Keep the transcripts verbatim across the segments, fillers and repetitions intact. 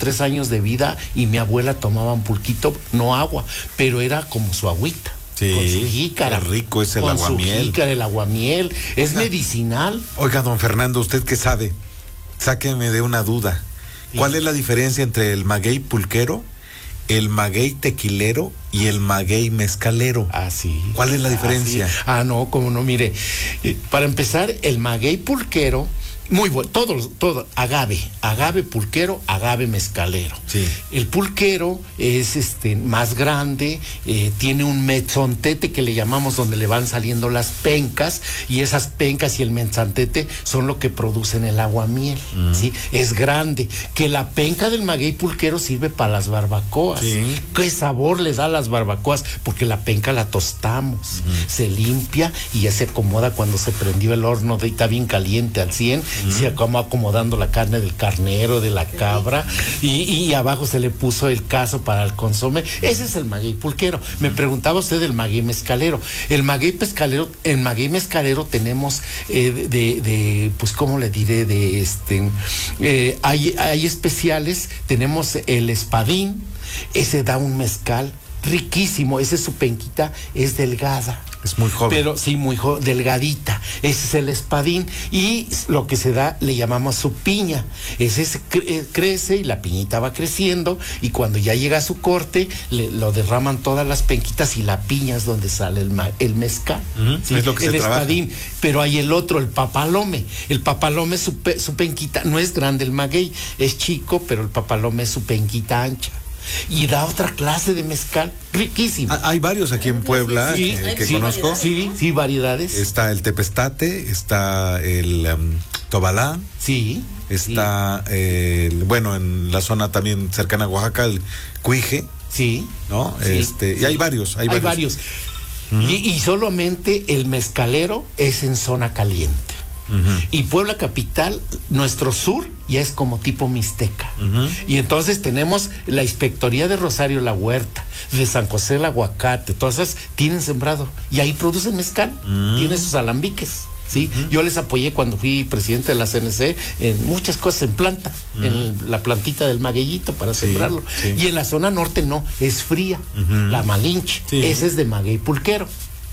tres años de vida y mi abuela tomaba un pulquito, no agua, pero era como su agüita. Sí, con su jícara. qué rico es el con aguamiel. Su jícara, el aguamiel, es Oiga, medicinal. Oiga, don Fernando, ¿usted qué sabe? Sáqueme de una duda. ¿Cuál Sí. es la diferencia entre el maguey pulquero, el maguey tequilero y el maguey mezcalero? Ah, sí. ¿Cuál es la diferencia? Ah, sí. Ah, no, como no, mire, eh, para empezar, el maguey pulquero, muy bueno, todo, todo, agave, agave pulquero, agave mezcalero. Sí. El pulquero es este más grande, eh, tiene un mezzantete que le llamamos donde le van saliendo las pencas, y esas pencas y el mezzantete son lo que producen el aguamiel, mm. ¿sí? Es grande, que la penca del maguey pulquero sirve para las barbacoas. Sí. ¿Qué sabor le da a las barbacoas? Porque la penca la tostamos, mm. se limpia y ya se acomoda cuando se prendió el horno, de, está bien caliente al cien, mm. se acaba acomodando la carne del carnero, de la cabra, y, y abajo se le puso el cazo para el consomé. Ese es el maguey pulquero. Me preguntaba usted del maguey mezcalero. El maguey pescalero, el maguey mezcalero tenemos eh, de, de, pues, ¿cómo le diré? De este, eh, hay, hay especiales, tenemos el espadín, ese da un mezcal riquísimo, ese su penquita es delgada. Es muy joven. Pero sí, muy joven, delgadita. Ese es el espadín. Y lo que se da, le llamamos su piña. Ese se cre crece y la piñita va creciendo. Y cuando ya llega a su corte, le, lo derraman todas las penquitas y la piña es donde sale el, el mezcal. Uh-huh. ¿Sí? Es lo que el se espadín. trabaja. Pero hay el otro, el papalome. El papalome, su, pe su penquita, no es grande el maguey, es chico, pero el papalome es su penquita ancha. Y da otra clase de mezcal riquísimo. Ah, hay varios aquí en Puebla, sí, eh, que sí, conozco. Sí, sí, variedades. Está el tepestate, está el um, tobalá. Sí. Está, sí. eh, el, bueno, en la zona también cercana a Oaxaca, el cuije. Sí. ¿No? Sí, este, sí. Y hay varios, hay, hay varios. varios. Uh-huh. y, y solamente el mezcalero es en zona caliente. Uh-huh. Y Puebla capital, nuestro sur, ya es como tipo mixteca. Uh-huh. Y entonces tenemos la inspectoría de Rosario La Huerta, de San José el Aguacate, todas esas tienen sembrado y ahí producen mezcal, uh-huh. tienen sus alambiques. Sí, uh-huh. Yo les apoyé cuando fui presidente de la C N C en muchas cosas en planta, uh-huh. en la plantita del magueyito para sí, sembrarlo. Sí. Y en la zona norte no, es fría, uh-huh. la Malinche, sí. Ese es de maguey pulquero.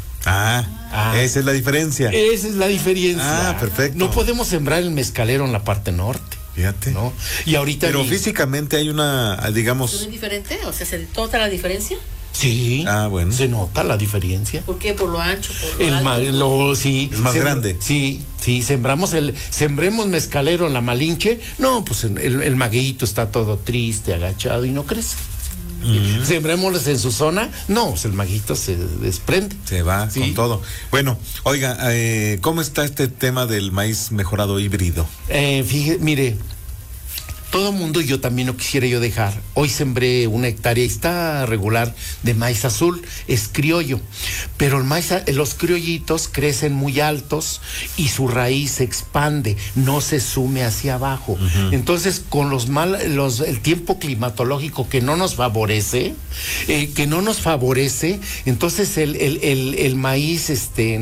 Ah, ah, esa es la diferencia. Esa es la diferencia. Ah, perfecto. No podemos sembrar el mezcalero en la parte norte. Fíjate. ¿No? Y ahorita. Pero mi... físicamente hay una, digamos. ¿Es diferente? O sea, ¿se nota la diferencia? Sí. Ah, bueno. Se nota la diferencia. ¿Por qué? ¿Por lo ancho? ¿Por lo el alto? Ma lo, sí. Es más Sem grande. Sí, sí. Sembramos el, sembremos mezcalero en la Malinche. No, pues el, el magueyito está todo triste, agachado y no crece. Uh-huh. Sembrémosles en su zona, no, pues el maguito se desprende. Se va sí. con todo. Bueno, oiga, eh, ¿cómo está este tema del maíz mejorado híbrido? Eh, fíjate, mire, todo mundo, yo también lo quisiera yo dejar. Hoy sembré una hectárea y está regular de maíz azul, es criollo, pero el maíz, los criollitos crecen muy altos y su raíz se expande, no se sume hacia abajo. Uh-huh. Entonces, con los mal, los, el tiempo climatológico que no nos favorece, eh, que no nos favorece, entonces el, el, el, el maíz, este,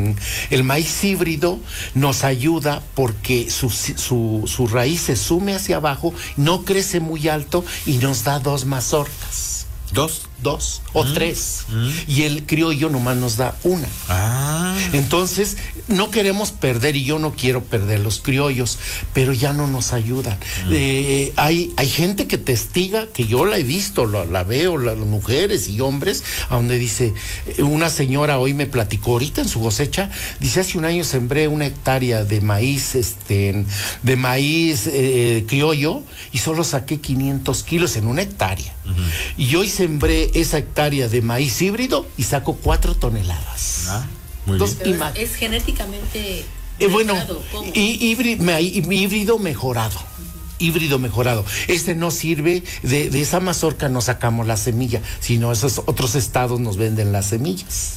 el maíz híbrido nos ayuda porque su, su, su raíz se sume hacia abajo, no crece muy alto y nos da dos mazorcas. ¿Dos? Dos o mm. tres. Mm. Y el criollo nomás nos da una. Ah. Entonces, no queremos perder, y yo no quiero perder los criollos, pero ya no nos ayudan. Mm. Eh, hay, hay gente que testiga, que yo la he visto, la, la veo, las mujeres y hombres, a donde dice, una señora hoy me platicó, ahorita en su cosecha, dice, hace un año sembré una hectárea de maíz, este, de maíz eh, criollo, y solo saqué quinientos kilos en una hectárea. Uh-huh. Y hoy sembré esa hectárea de maíz híbrido y saco cuatro toneladas. Ah, muy Entonces, bien. Es, es genéticamente eh, bueno, ¿cómo? híbrido, híbrido mejorado. Uh-huh. Híbrido mejorado. Este no sirve, de, de esa mazorca no sacamos la semilla, sino esos otros estados nos venden las semillas.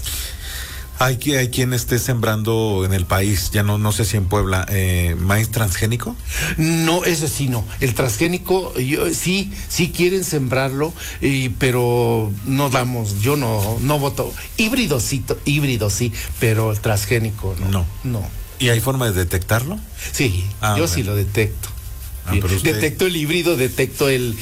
Hay, hay quien esté sembrando en el país, ya no, no sé si en Puebla, eh, maíz transgénico. No, ese sí no. El transgénico, yo, sí, sí quieren sembrarlo, y, pero no damos, yo no, no voto. Híbrido sí, híbrido sí, pero el transgénico no. No. No. ¿Y hay forma de detectarlo? Sí, ah, yo bueno. sí lo detecto. Ah, pero usted... Detecto el híbrido, detecto el,